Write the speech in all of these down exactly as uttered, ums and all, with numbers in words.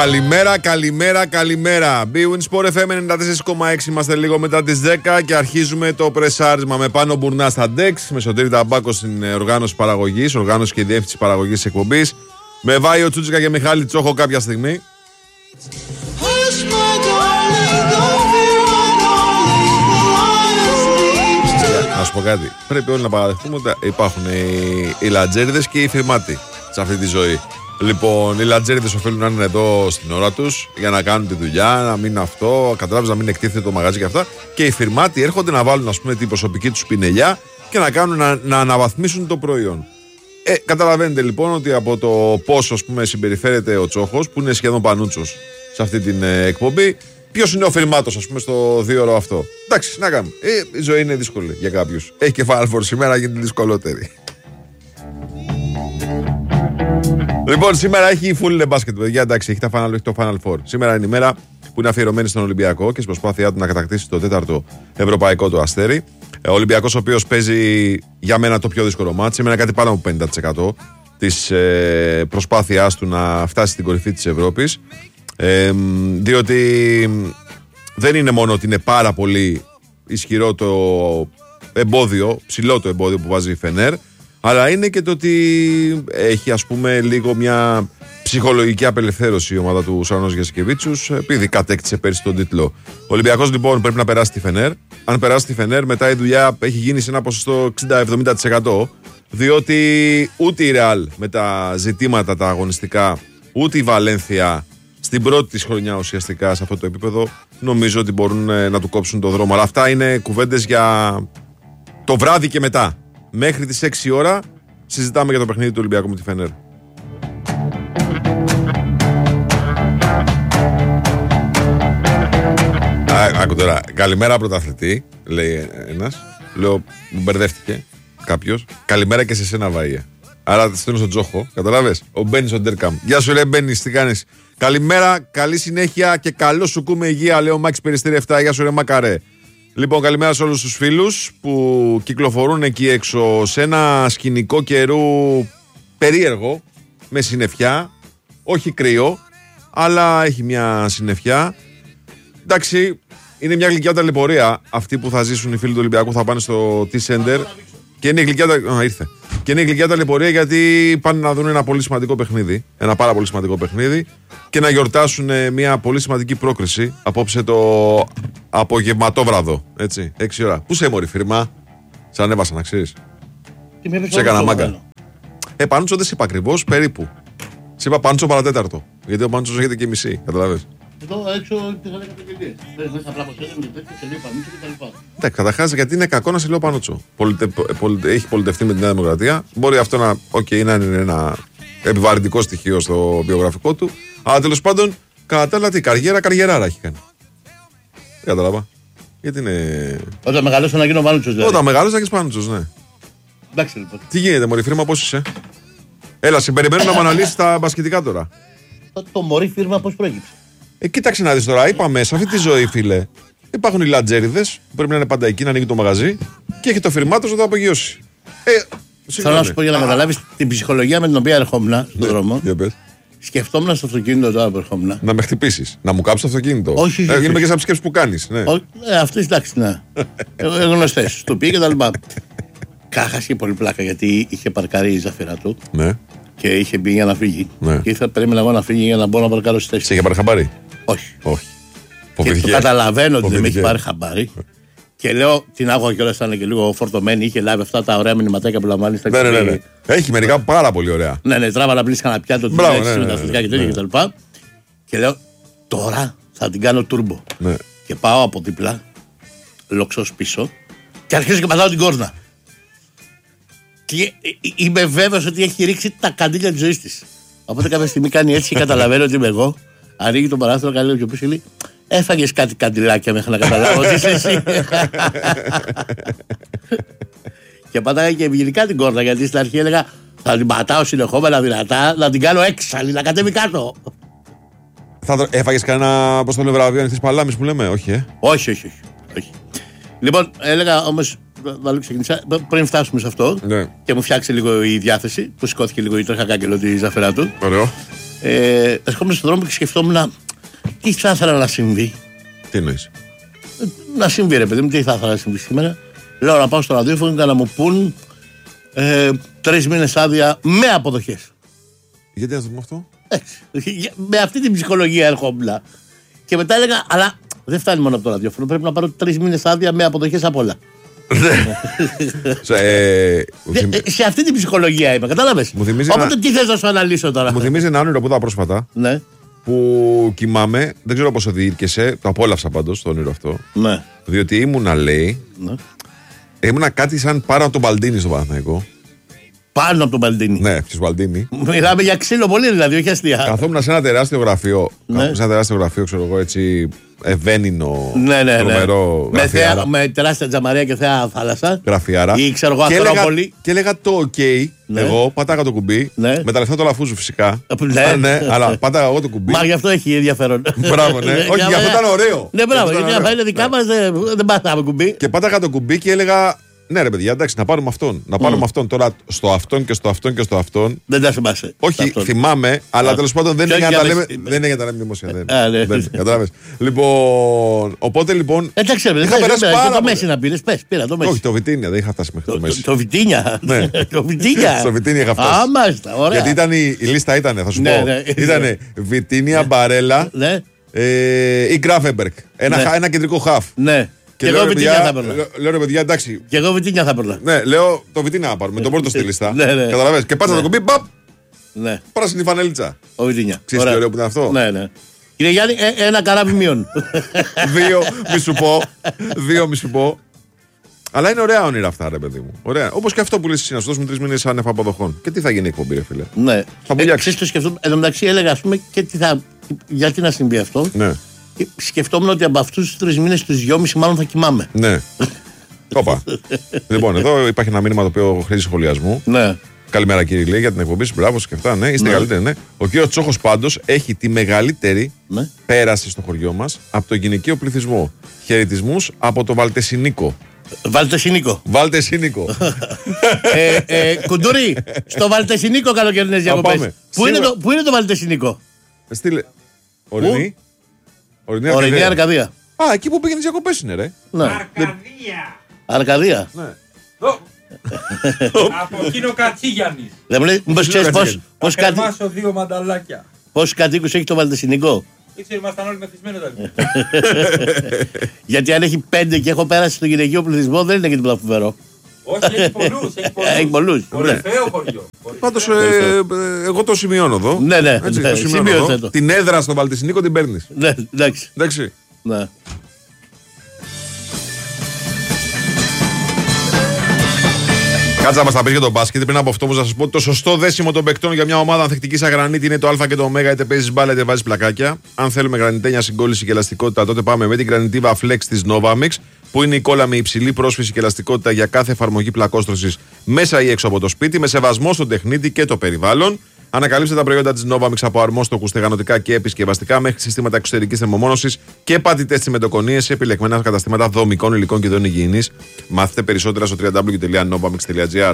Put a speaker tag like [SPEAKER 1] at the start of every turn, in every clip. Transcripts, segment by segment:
[SPEAKER 1] Καλημέρα, καλημέρα, καλημέρα. Bwin Sport εφ εμ ενενήντα τέσσερα κόμμα έξι. Είμαστε λίγο μετά τις δέκα και αρχίζουμε το πρεσάρισμα με Πάνο Μπουρνά στα ντεξ, με Σωτήρη Ταμπάκο στην οργάνωση παραγωγής, οργάνωση και διεύθυνση παραγωγής της εκπομπής, με Βάιο Τσούτσικα και Μιχάλη Τσόχο κάποια στιγμή. Να σου πω κάτι. Πρέπει όλοι να παραδεχτούμε ότι υπάρχουν οι, οι λατζέριδες και οι φυρμάτοι σε αυτή τη ζωή. Λοιπόν, οι λατζέριδες οφείλουν να είναι εδώ στην ώρα τους για να κάνουν τη δουλειά, να μην αυτό, καταλάβεις, να μην εκτίθεται το μαγαζί και αυτά. Και οι φυρμάτοι έρχονται να βάλουν, ας πούμε, την προσωπική τους πινελιά και να κάνουν να, να αναβαθμίσουν το προϊόν. Ε, καταλαβαίνετε λοιπόν ότι από το πώς, ας πούμε, συμπεριφέρεται ο Τσόχος, που είναι σχεδόν πανούτσος σε αυτή την ε, εκπομπή, ποιος είναι ο φυρμάτος, ας πούμε, στο δύο ώρο αυτό. Εντάξει, να κάνουμε. Ε, η ζωή είναι δύσκολη για κάποιους. Έχει και Final Four σήμερα, γίνεται δυσκολότερη. Λοιπόν, σήμερα έχει full μπάσκετ, παιδιά. Εντάξει, έχει, τα final, έχει το Final Four. Σήμερα είναι η μέρα που είναι αφιερωμένη στον Ολυμπιακό και στην προσπάθειά του να κατακτήσει το τέταρτο ευρωπαϊκό του αστέρι. Ο Ολυμπιακός, ο οποίος παίζει για μένα το πιο δύσκολο μάτς. Σήμερα κάτι πάνω από πενήντα τοις εκατό της ε, προσπάθειάς του να φτάσει στην κορυφή της Ευρώπης. Ε, διότι δεν είναι μόνο ότι είναι πάρα πολύ ισχυρό το εμπόδιο, ψηλό το εμπόδιο που βάζει η Φενέρ, αλλά είναι και το ότι έχει, ας πούμε, λίγο μια ψυχολογική απελευθέρωση η ομάδα του Σαρανός Γιασκεβίτσιους, επειδή κατέκτησε πέρσι τον τίτλο. Ο Ολυμπιακός λοιπόν πρέπει να περάσει τη Φενέρ. Αν περάσει τη Φενέρ, μετά η δουλειά έχει γίνει σε ένα ποσοστό εξήντα με εβδομήντα τοις εκατό, διότι ούτε η Ρεάλ με τα ζητήματα τα αγωνιστικά, ούτε η Βαλένθια στην πρώτη της χρονιά ουσιαστικά σε αυτό το επίπεδο, νομίζω ότι μπορούν να του κόψουν το δρόμο. Αλλά αυτά είναι κουβέντες για το βράδυ και μετά. Μέχρι τις έξι ώρα συζητάμε για το παιχνίδι του Ολυμπιακού με τη Φενέρ. Άκου τώρα, καλημέρα πρωταθλητή, λέει ένας. Λέω, μου μπερδεύτηκε κάποιος. Καλημέρα και σε σένα, Βαΐα. Άρα στέλνω στον Τζόχο, καταλάβες. Ο Μπένις ο Ντερκαμ. Γεια σου, ρε Μπένις, τι κάνεις? Καλημέρα, καλή συνέχεια και καλό σου κούμε υγεία, λέει ο Μάκης Περιστέρη επτά. Γεια σου, ρε Μακαρέ. Λοιπόν, καλημέρα σε όλους τους φίλους που κυκλοφορούν εκεί έξω σε ένα σκηνικό καιρού περίεργο, με συννεφιά, όχι κρύο, αλλά έχει μια συννεφιά. Εντάξει, είναι μια γλυκιά ταλαιπωρία αυτή που θα ζήσουν οι φίλοι του Ολυμπιακού, θα πάνε στο T-Center και είναι η γλυκιά, α, ήρθε. Και είναι η γλυκιά ταλαιπωρία γιατί πάνε να δουν ένα πολύ σημαντικό παιχνίδι, ένα πάρα πολύ σημαντικό παιχνίδι και να γιορτάσουν μια πολύ σημαντική πρόκριση απόψε το απογευματόβραδο, έτσι, έξι ώρα. Πού σε μωρή φίρμα, σε ανέβασα να ξέρεις. Σε έκανα μάγκα. Ε, Πάντσο δεν σε είπα ακριβώς, περίπου. Σε είπα Πάντσο παρατέταρτο, γιατί ο Πάντσος έχετε και μισή, καταλαβες.
[SPEAKER 2] Εδώ έξω τη γαλέκα καταγγελίες. Μέσα απλά πως έλεγε τέτοια, σε λέει Πανούτσο και τα λοιπά.
[SPEAKER 1] Εντάξει, καταρχάς γιατί είναι κακό να σε λέω Πανούτσο. Πολιτε, πολιτε, έχει πολιτευτεί με τη Νέα Δημοκρατία. Μπορεί αυτό να, okay, να είναι ένα επιβαρυντικό στοιχείο στο βιογραφικό του. Αλλά τέλος πάντων, κατά τα άλλα, τι καριέρα, καριεράρα έχει κάνει. Δεν κατάλαβα. Γιατί είναι.
[SPEAKER 2] Όταν μεγαλώσω να γίνω Πανούτσος, δηλαδή.
[SPEAKER 1] Όταν μεγαλώσω να γίνεις Πανούτσος, ναι.
[SPEAKER 2] Εντάξει λοιπόν.
[SPEAKER 1] Τι γίνεται, μωρή φίρμα, πώς είσαι? Έλα, συμπεριμένω να μου αναλύσεις τα μπασκετικά τώρα.
[SPEAKER 2] Το, το μωρή φίρμα πώς προέκυψε?
[SPEAKER 1] Ε, κοίταξε να δεις τώρα, είπαμε σε αυτή τη ζωή, φίλε. Υπάρχουν οι λατζέριδες που πρέπει να είναι πάντα εκεί, να ανοίγει το μαγαζί και έχει το φυρμάτος να το απογειώσει. Ε,
[SPEAKER 2] Θέλω να σου πω για να καταλάβεις την ψυχολογία με την οποία ερχόμουν στον δρόμο. Σκεφτόμουν στο αυτοκίνητο τώρα που ερχόμουν.
[SPEAKER 1] Να με χτυπήσεις, να μου κάψεις το αυτοκίνητο.
[SPEAKER 2] Όχι, όχι.
[SPEAKER 1] Ε, γίνομαι και σαν σκέψεις που κάνεις. Ναι.
[SPEAKER 2] Ε, αυτές εντάξει, ναι. Γνωστές. Του πήγε και τα λοιπά. Κάχασε και πολύ πλάκα γιατί είχε παρκάρει η ζαφυρά του.
[SPEAKER 1] Ναι.
[SPEAKER 2] Και είχε μπει για να φύγει.
[SPEAKER 1] Ναι.
[SPEAKER 2] Και ήθελα περίμενα εγώ να φύγει για να μπορώ να παρκάρω στη θέση.
[SPEAKER 1] Σε είχε πάρει χαμπάρι?
[SPEAKER 2] Όχι.
[SPEAKER 1] Όχι.
[SPEAKER 2] Και το καταλαβαίνω ότι δεν με έχει πάρει χαμπάρι. Και λέω, την άκουγα κιόλας, ήταν και λίγο φορτωμένη. Είχε λάβει αυτά τα ωραία μηνυματάκια που λαμβάνει στα
[SPEAKER 1] ναι, ναι, ναι, ναι. Έχει μερικά πάρα πολύ ωραία.
[SPEAKER 2] Ναι, ναι, τράβαλα πλήσκα να πιάτο την λέξη με τα θετικά και τέτοια κτλ. Και λέω, τώρα θα την κάνω τούρμπο.
[SPEAKER 1] Ναι.
[SPEAKER 2] Και πάω από δίπλα, λοξός πίσω, και αρχίζω και πατάω την κόρνα. Και είμαι βέβαιος ότι έχει ρίξει τα καντήλια της ζωής της. Οπότε κάποια στιγμή κάνει έτσι και καταλαβαίνω ότι είμαι εγώ. Ανοίγει το παράθυρο, καλή πιο πίσω, λέει, έφαγες κάτι καντιλάκια μέχρι να καταλάβω ότι είσαι εσύ. Και πατάγα και ευγενικά την κόρτα, γιατί στην αρχή έλεγα θα την πατάω συνεχόμενα δυνατά, να την κάνω έξαλλη, να κατέβει κάτω.
[SPEAKER 1] Θα έφαγες κανένα, πώς το λέω, βραβείο ανοιχτής παλάμης που λέμε, όχι, ε?
[SPEAKER 2] Όχι, όχι, όχι. όχι. Λοιπόν, έλεγα όμως, να ξεκινήσω, πριν φτάσουμε σε αυτό,
[SPEAKER 1] ναι.
[SPEAKER 2] Και μου φτιάξει λίγο η διάθεση, που σηκώθηκε λίγο η τρέχα κάγκελο τη ζαφερά του.
[SPEAKER 1] Ωραίο.
[SPEAKER 2] Ε, Ερχόμουν στον δρόμο και σκεφτόμουν τι θα ήθελα να συμβεί.
[SPEAKER 1] Τι εννοείς?
[SPEAKER 2] Ε, να συμβεί, ρε παιδί μου, τι θα ήθελα να συμβεί σήμερα. Λέω να πάω στο ραδιόφωνο και να μου πούν ε, τρεις μήνες άδεια με αποδοχές.
[SPEAKER 1] Γιατί να το πούμε αυτό?
[SPEAKER 2] Έτσι. Με αυτή την ψυχολογία ερχόμουν. Και μετά έλεγα, αλλά δεν φτάνει μόνο από το ραδιόφωνο. Πρέπει να πάρω τρεις μήνες άδεια με αποδοχές απ' όλα. Σε αυτή την ψυχολογία είμαι, κατάλαβες. Οπότε τι θες να σου αναλύσω τώρα?
[SPEAKER 1] Μου θυμίζει ένα όνειρο που είδα πρόσφατα.
[SPEAKER 2] Ναι.
[SPEAKER 1] Που κοιμάμαι, δεν ξέρω πόσο διήρκεσε. Το απόλαυσα πάντως το όνειρο αυτό.
[SPEAKER 2] Ναι.
[SPEAKER 1] Διότι ήμουνα, λέει.
[SPEAKER 2] Ναι.
[SPEAKER 1] Ήμουνα κάτι σαν πάνω από τον Μπαλντίνι στο Παναθηναϊκό.
[SPEAKER 2] Πάνω από τον Μπαλντίνι.
[SPEAKER 1] Ναι, στο Μπαλντίνι.
[SPEAKER 2] Μιλάμε για ξύλο πολύ, δηλαδή, όχι αστεία.
[SPEAKER 1] Καθόμουν σε ένα τεράστιο γραφείο. Ναι. Καθόμουν σε ένα τεράστιο γραφείο, ξέρω εγώ, έτσι. Ευαίνινο,
[SPEAKER 2] ναι, ναι,
[SPEAKER 1] τρομερό
[SPEAKER 2] ναι. Με, θέα, με τεράστια τζαμαρία και θέα θάλασσα.
[SPEAKER 1] Γραφιάρα.
[SPEAKER 2] Ή ξέρω εγώ, Ακρόπολη.
[SPEAKER 1] Και έλεγα το OK. Ναι. Εγώ πάταγα το κουμπί. Ναι. Με τα λεφτά του Λαφούζου φυσικά.
[SPEAKER 2] Ναι.
[SPEAKER 1] Α, ναι, αλλά πάταγα εγώ το κουμπί.
[SPEAKER 2] Μα γι' αυτό έχει ενδιαφέρον.
[SPEAKER 1] Μπράβο, ναι. Όχι, γι' αυτό ήταν ωραίο.
[SPEAKER 2] Ναι, μπράβο. Γιατί άμα είναι δικά μα δεν πάταγαμε κουμπί.
[SPEAKER 1] Και πάταγα το κουμπί και έλεγα. Ναι, ρε παιδιά, εντάξει, να πάρουμε αυτόν. Να πάρουμε mm. αυτόν. Τώρα στο αυτόν και στο αυτόν και στο αυτόν.
[SPEAKER 2] Δεν τα θυμάσαι.
[SPEAKER 1] Όχι,
[SPEAKER 2] αυτόν.
[SPEAKER 1] θυμάμαι, αλλά τέλος πάντων δεν είναι για να τα λέμε. Δεν είναι για να τα λέμε δημόσια. Κατάλαβες. Λοιπόν, οπότε λοιπόν.
[SPEAKER 2] Εντάξει, ρε παιδιά, το Μέση να πήρε. Πε, πήρα το Μέση.
[SPEAKER 1] Όχι, το Βιτίνια, δεν είχα φτάσει μέχρι το Μέση.
[SPEAKER 2] Το Βιτίνια. Το Βιτίνια.
[SPEAKER 1] Στο Βιτίνια είχα φτάσει.
[SPEAKER 2] Α, μάλιστα, ωραία.
[SPEAKER 1] Γιατί ήταν η λίστα, ήταν, θα σου πω. Ήταν Βιτίνια, Μπαρέλα ή Γκράφεμπεργκ. Ένα κεντρικό χαφ.
[SPEAKER 2] Ναι. Και, και εγώ Βιτίνια θα έπαιρνα.
[SPEAKER 1] Λέω ρε παιδιά, εντάξει.
[SPEAKER 2] Και εγώ Βιτίνια θα έπαιρνα.
[SPEAKER 1] Ναι, λέω το Βιτίνια να πάρουμε. Τον πρώτο στη λίστα.
[SPEAKER 2] Ναι, ναι.
[SPEAKER 1] Καταλαβαίνεις. Και πάτσα
[SPEAKER 2] ναι.
[SPEAKER 1] το κουμπί, παπ.
[SPEAKER 2] Ναι.
[SPEAKER 1] Πράσινη φανελίτσα.
[SPEAKER 2] Ο Βιτίνια.
[SPEAKER 1] Ξέρεις τι ωραίο που ήταν αυτό?
[SPEAKER 2] Ναι, ναι. Κύριε Γιάννη, ε, ένα καράβι μείον.
[SPEAKER 1] Δύο, μη σου πω. Δύο, μη σου πω. Αλλά είναι ωραία όνειρα αυτά, ρε παιδί μου. Ωραία. Όπως και αυτό που λες εσύ, να σου δώσουμε τρεις μήνες άνευ αποδοχών. Και τι θα γίνει η εκπομπή, ρε φίλε.
[SPEAKER 2] Ναι. Θα βουλιάξει. Ε, το σκεφτούμε. Εν τω μεταξύ έλεγα, ας πούμε, και τι θα. Γιατί να συμβεί αυτό.
[SPEAKER 1] Ναι.
[SPEAKER 2] Και σκεφτόμουν ότι από αυτούς τους τρεις μήνες, τους δυόμισι, μάλλον θα κοιμάμαι.
[SPEAKER 1] Ναι. Όπα. Λοιπόν, εδώ υπάρχει ένα μήνυμα το οποίο χρήζει σχολιασμού.
[SPEAKER 2] Ναι.
[SPEAKER 1] Καλημέρα κύριε Ηλία για την εκπομπή σου. Μπράβο και αυτά. Ναι, είστε ναι. καλύτεροι. Ναι. Ο κύριος Τσόχος πάντως έχει τη μεγαλύτερη ναι. πέραση στο χωριό μας από τον γυναικείο πληθυσμό. Χαιρετισμούς από το Βαλτεσινίκο.
[SPEAKER 2] Βαλτεσινίκο.
[SPEAKER 1] Βαλτεσινίκο.
[SPEAKER 2] ε, ε, κουντούρι, στο Βαλτεσινίκο καλοκαιρινές διακοπές. Πού είναι το, πού είναι το Βαλτεσινίκο?
[SPEAKER 1] Στείλε. Ορεινή.
[SPEAKER 2] Ορεινή Αρκαδία.
[SPEAKER 1] Α, εκεί που πήγαινε διακοπές είναι, ρε.
[SPEAKER 2] Ναι.
[SPEAKER 3] Αρκαδία.
[SPEAKER 2] Αρκαδία.
[SPEAKER 1] Ναι.
[SPEAKER 3] Από εκείνο Κατσίγιαννης.
[SPEAKER 2] Δεν μου λέει, μήπως ξέρεις πώς, πώς,
[SPEAKER 3] κατι... δύο μανταλάκια.
[SPEAKER 2] Πόσους κατοίκους έχει το Βαλτεσινικό?
[SPEAKER 3] Ήξερε, ήμασταν όλοι μεθυσμένοι τα
[SPEAKER 2] Γιατί αν έχει πέντε και έχω πέρασει στο γυναικείο πληθυσμό, δεν είναι και τίποτα φοβερό.
[SPEAKER 3] Όχι, έχει πολλούς.
[SPEAKER 2] Έχει πολλούς.
[SPEAKER 3] Κορυφαίο χωριό.
[SPEAKER 1] Πάντως εγώ το σημειώνω εδώ.
[SPEAKER 2] Ναι, ναι, σημειώνω το.
[SPEAKER 1] Την έδρα στο Βαλτεσινίκο την παίρνεις.
[SPEAKER 2] Ναι, εντάξει.
[SPEAKER 1] Εντάξει.
[SPEAKER 2] Ναι.
[SPEAKER 1] Κάτσε να μας τα πεις για τον μπάσκετ. Πριν από αυτό όμως να σας πω το σωστό δέσιμο των παικτών για μια ομάδα ανθεκτικής αγρανίτη είναι το Α και το Ω. Είτε παίζεις μπάλα είτε βάζεις πλακάκια. Αν θέλουμε γρανιτένια συγκόλληση και ελαστικότητα, τότε πάμε με την γρανιτίβα Flex της Novamix, που είναι η κόλλα με υψηλή πρόσφυση και ελαστικότητα για κάθε εφαρμογή πλακόστρωσης μέσα ή έξω από το σπίτι, με σεβασμό στον τεχνίτη και το περιβάλλον. Ανακαλύψτε τα προϊόντα της Novamix από αρμόστοκους, στεγανοτικά και επισκευαστικά μέχρι συστήματα εξωτερικής θερμομόνωσης και πατητές τσιμεντοκονίες σε επιλεγμένα καταστήματα δομικών υλικών και ειδών υγιεινής. Μάθετε περισσότερα στο double-u double-u double-u τελεία novamix τελεία gr.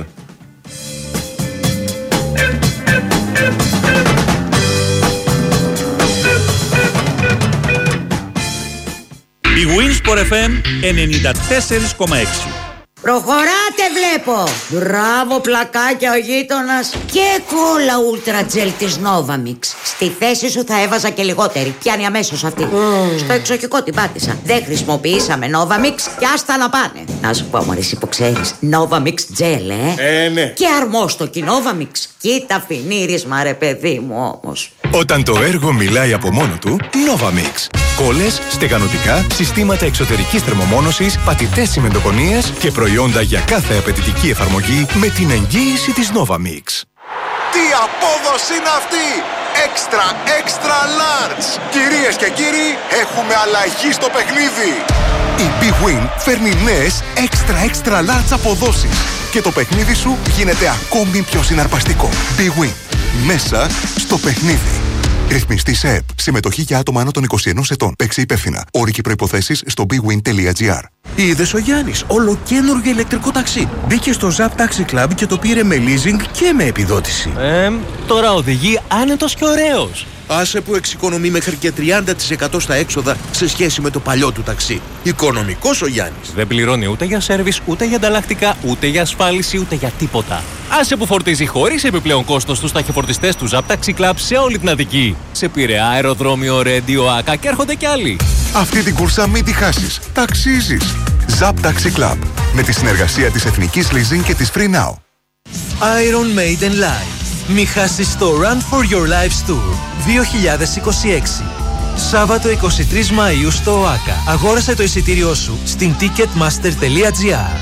[SPEAKER 4] Η Winsport εφ εμ ενενήντα τέσσερα κόμμα έξι.
[SPEAKER 5] Προχωράτε βλέπω. Μπράβο πλακάκια ο γείτονας. Και κόλλα Ultra Gel της Novamix. Στη θέση σου θα έβαζα και λιγότερη. Πιάνει αμέσως αυτή. mm. Στο εξοχικό την πάτησα. Δεν χρησιμοποιήσαμε Novamix και άστα να πάνε. Να σου πω μωρή που ξέρεις, Novamix Gel ε,
[SPEAKER 1] ε ναι.
[SPEAKER 5] Και αρμόστοκι Novamix. Κοίτα φινίρισμα ρε παιδί μου όμως.
[SPEAKER 6] Όταν το έργο μιλάει από μόνο του, Novamix. Κόλλες, στεγανοτικά, συστήματα εξωτερικής θερμομόνωσης, πατητές τσιμεντοκονίες και προϊόντα για κάθε απαιτητική εφαρμογή με την εγγύηση της Novamix.
[SPEAKER 7] Τι απόδοση είναι αυτή! Extra, extra large! Κυρίες και κύριοι, έχουμε αλλαγή στο παιχνίδι! Η Big Win φέρνει νέες extra, extra large αποδόσεις και το παιχνίδι σου γίνεται ακόμη πιο συναρπαστικό. Big Win. Μέσα στο παιχνίδι. Ρυθμιστής ΕΕΠ. Συμμετοχή για άτομα άνω των είκοσι ενός ετών. Παίξε υπεύθυνα. Όροι και προϋποθέσεις στο bwin τελεία gr.
[SPEAKER 8] Είδες ο Γιάννης, ολοκαίνουργιο ηλεκτρικό ταξί. Μπήκε στο Zap Taxi Club και το πήρε με leasing και με επιδότηση.
[SPEAKER 9] Ε, τώρα οδηγεί άνετος και ωραίος.
[SPEAKER 8] Άσε που εξοικονομεί μέχρι και τριάντα τοις εκατό στα έξοδα σε σχέση με το παλιό του ταξί. Οικονομικός ο Γιάννης.
[SPEAKER 9] Δεν πληρώνει ούτε για σέρβις, ούτε για ανταλλακτικά, ούτε για ασφάλιση, ούτε για τίποτα. Άσε που φορτίζει χωρίς επιπλέον κόστος στους ταχυφορτιστές του Zap Taxi Club σε όλη την Αττική. Σε Πειραιά, αεροδρόμιο, Ρέντιο, Άκα και έρχονται κι άλλοι.
[SPEAKER 7] Αυτή την κούρσα μην τη χάσεις. Ταξίζεις. Zap Taxi Club. Με τη συνεργασία της Εθνικής Leasing και της Free Now.
[SPEAKER 10] Iron Maiden Live. Μη χάσεις το Run for Your Lives Tour δύο χιλιάδες είκοσι έξι. Σάββατο είκοσι τρεις Μαΐου στο ΟΑΚΑ. Αγόρασε το εισιτήριό σου στην ticketmaster τελεία gr.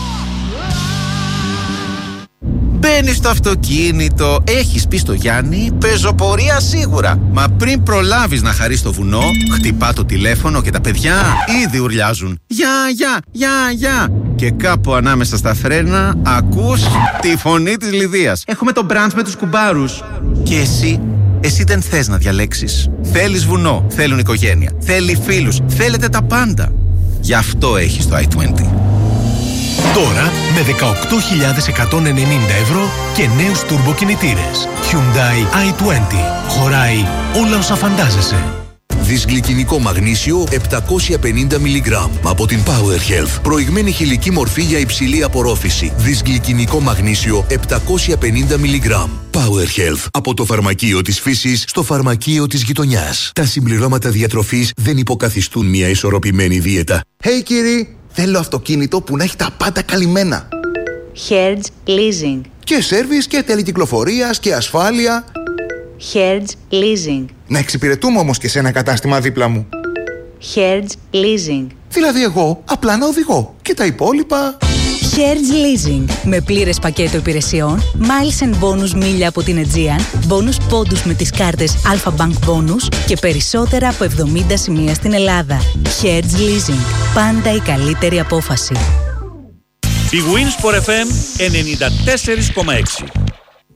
[SPEAKER 11] Μπαίνεις στο αυτοκίνητο, έχεις πει στο Γιάννη, πεζοπορία σίγουρα. Μα πριν προλάβεις να χαρείς το βουνό, χτυπά το τηλέφωνο και τα παιδιά ήδη ουρλιάζουν. Γεια, γεια, γεια, γεια. Και κάπου ανάμεσα στα φρένα ακούς τη φωνή της Λιδίας. Έχουμε το μπραντς με τους κουμπάρους. Και εσύ, εσύ δεν θες να διαλέξεις. Θέλεις βουνό, θέλουν οικογένεια, θέλει φίλους, θέλετε τα πάντα. Γι' αυτό έχεις το άι είκοσι.
[SPEAKER 6] Τώρα με δεκαοκτώ χιλιάδες εκατόν ενενήντα ευρώ και νέους τουρμποκινητήρες. Hyundai άι είκοσι. Χωράει όλα όσα φαντάζεσαι.
[SPEAKER 12] Δυσγλυκινικό μαγνήσιο επτακόσια πενήντα μιλιγκράμμ από την Power Health. Προηγμένη χηλική μορφή για υψηλή απορρόφηση. Δυσγλυκινικό μαγνήσιο επτακόσια πενήντα μιλιγκράμμ. Power Health. Από το φαρμακείο της φύσης στο φαρμακείο της γειτονιάς. Τα συμπληρώματα διατροφής δεν υποκαθιστούν μια ισορροπημένη δίαιτα.
[SPEAKER 13] Hey κύριοι, θέλω αυτοκίνητο που να έχει τα πάντα καλυμμένα.
[SPEAKER 14] Hertz Leasing.
[SPEAKER 13] Και σέρβις και τέλη κυκλοφορίας και ασφάλεια.
[SPEAKER 14] Hertz Leasing.
[SPEAKER 13] Να εξυπηρετούμε όμως και σε ένα κατάστημα δίπλα μου.
[SPEAKER 14] Hertz Leasing.
[SPEAKER 13] Δηλαδή εγώ απλά να οδηγώ και τα υπόλοιπα...
[SPEAKER 15] Hertz Leasing. Με πλήρες πακέτο υπηρεσιών, miles and bonus μίλια από την Aegean, bonus πόντους με τις κάρτες Alpha Bank Bonus και περισσότερα από εβδομήντα σημεία στην Ελλάδα. Hertz Leasing. Πάντα η καλύτερη απόφαση.
[SPEAKER 4] Η Winsport εφ εμ ενενήντα τέσσερα κόμμα έξι.